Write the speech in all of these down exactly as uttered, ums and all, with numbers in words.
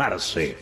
informarse.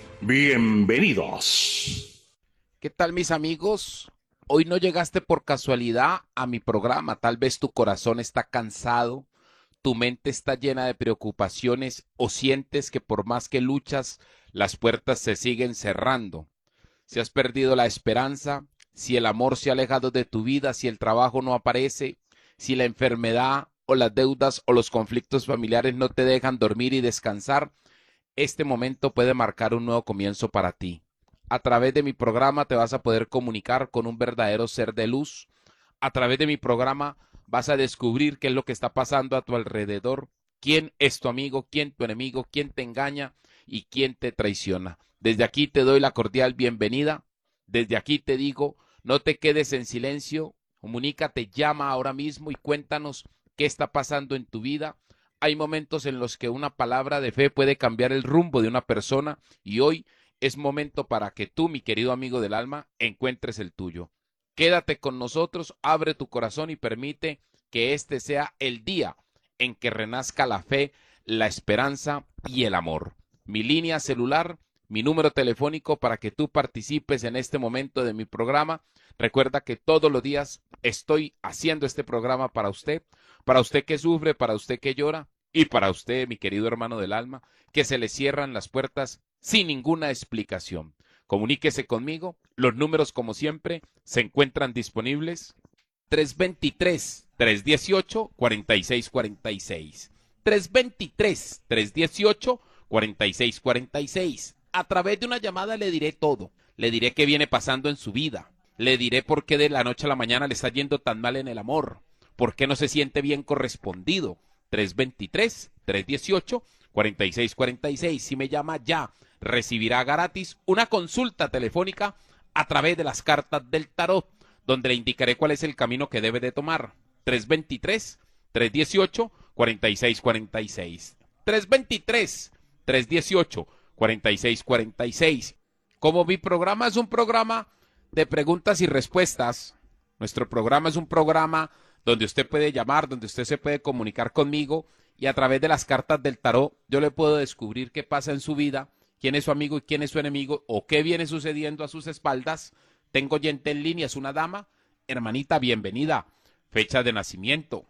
Bienvenidos. ¿Qué tal, mis amigos? Hoy no llegaste por casualidad a mi programa. Tal vez tu corazón está cansado, tu mente está llena de preocupaciones o sientes que por más que luchas, las puertas se siguen cerrando. Si has perdido la esperanza, si el amor se ha alejado de tu vida, si el trabajo no aparece, si la enfermedad o las deudas o los conflictos familiares no te dejan dormir y descansar, este momento puede marcar un nuevo comienzo para ti. A través de mi programa te vas a poder comunicar con un verdadero ser de luz. A través de mi programa vas a descubrir qué es lo que está pasando a tu alrededor, quién es tu amigo, quién tu enemigo, quién te engaña y quién te traiciona. Desde aquí te doy la cordial bienvenida. Desde aquí te digo, no te quedes en silencio, comunícate, llama ahora mismo y cuéntanos qué está pasando en tu vida. Hay momentos en los que una palabra de fe puede cambiar el rumbo de una persona y hoy es momento para que tú, mi querido amigo del alma, encuentres el tuyo. Quédate con nosotros, abre tu corazón y permite que este sea el día en que renazca la fe, la esperanza y el amor. Mi línea celular, mi número telefónico para que tú participes en este momento de mi programa. Recuerda que todos los días estoy haciendo este programa para usted, para usted que sufre, para usted que llora y para usted, mi querido hermano del alma, que se le cierran las puertas sin ninguna explicación. Comuníquese conmigo, los números como siempre se encuentran disponibles. tres dos tres, tres uno ocho, cuatro seis cuatro seis. tres dos tres, tres uno ocho, cuatro seis cuatro seis. A través de una llamada le diré todo. Le diré qué viene pasando en su vida. Le diré por qué de la noche a la mañana le está yendo tan mal en el amor. ¿Por qué no se siente bien correspondido? tres dos tres, tres uno ocho, cuatro seis cuatro seis. Si me llama ya, recibirá gratis una consulta telefónica a través de las cartas del tarot, donde le indicaré cuál es el camino que debe de tomar. tres dos tres, tres uno ocho, cuatro seis cuatro seis. tres dos tres, tres uno ocho, cuatro seis cuatro seis. Como mi programa es un programa de preguntas y respuestas, nuestro programa es un programa donde usted puede llamar, donde usted se puede comunicar conmigo y a través de las cartas del tarot yo le puedo descubrir qué pasa en su vida, quién es su amigo y quién es su enemigo o qué viene sucediendo a sus espaldas. Tengo oyente en línea, es una dama. Hermanita, bienvenida. Fecha de nacimiento.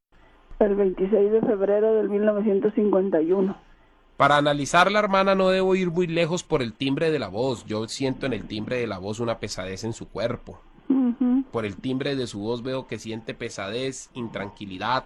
El veintiséis de febrero del mil novecientos cincuenta y uno. Para analizar la hermana no debo ir muy lejos por el timbre de la voz. Yo siento en el timbre de la voz una pesadez en su cuerpo. Uh-huh. Por el timbre de su voz veo que siente pesadez, intranquilidad.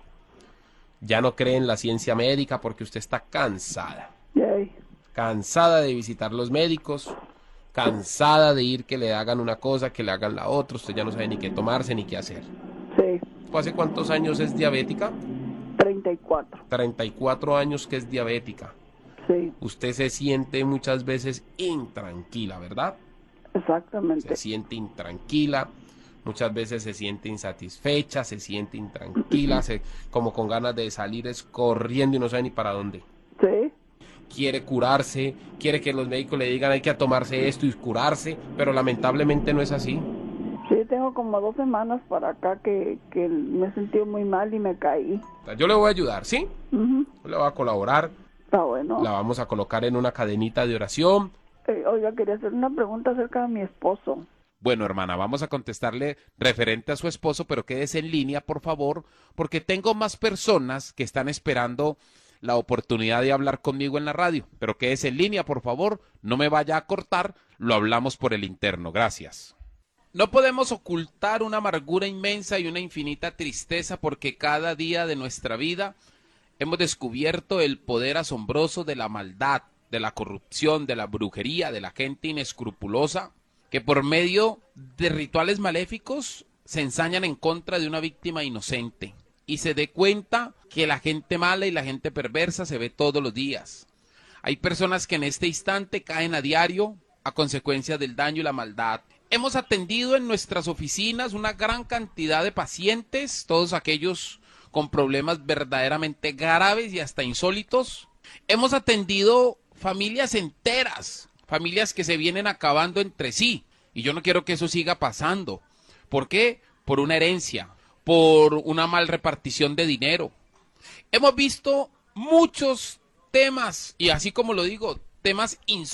Ya no cree en la ciencia médica porque usted está cansada. Yay. Cansada de visitar los médicos, cansada de ir que le hagan una cosa, que le hagan la otra. Usted ya no sabe ni qué tomarse ni qué hacer. Sí. ¿Hace cuántos años es diabética? treinta y cuatro. treinta y cuatro años que es diabética. Sí. Usted se siente muchas veces intranquila, ¿verdad? Exactamente. Se siente intranquila, muchas veces se siente insatisfecha, se siente intranquila, se, como con ganas de salir es corriendo y no sabe ni para dónde. Sí. Quiere curarse, quiere que los médicos le digan hay que tomarse esto y curarse, pero lamentablemente no es así. Sí, tengo como dos semanas para acá que, que me he sentido muy mal y me caí. Yo le voy a ayudar, ¿sí? Uh-huh. Le voy a colaborar. Está bueno. La vamos a colocar en una cadenita de oración. Eh, oiga, quería hacer una pregunta acerca de mi esposo. Bueno, hermana, vamos a contestarle referente a su esposo, pero quédese en línea, por favor, porque tengo más personas que están esperando la oportunidad de hablar conmigo en la radio. Pero quédese en línea, por favor, no me vaya a cortar, lo hablamos por el interno. Gracias. No podemos ocultar una amargura inmensa y una infinita tristeza porque cada día de nuestra vida hemos descubierto el poder asombroso de la maldad, de la corrupción, de la brujería, de la gente inescrupulosa, que por medio de rituales maléficos se ensañan en contra de una víctima inocente y se dé cuenta que la gente mala y la gente perversa se ve todos los días. Hay personas que en este instante caen a diario a consecuencia del daño y la maldad. Hemos atendido en nuestras oficinas una gran cantidad de pacientes, todos aquellos con problemas verdaderamente graves y hasta insólitos. Hemos atendido familias enteras, familias que se vienen acabando entre sí, y yo no quiero que eso siga pasando. ¿Por qué? Por una herencia, por una mal repartición de dinero. Hemos visto muchos temas, y así como lo digo, temas insólitos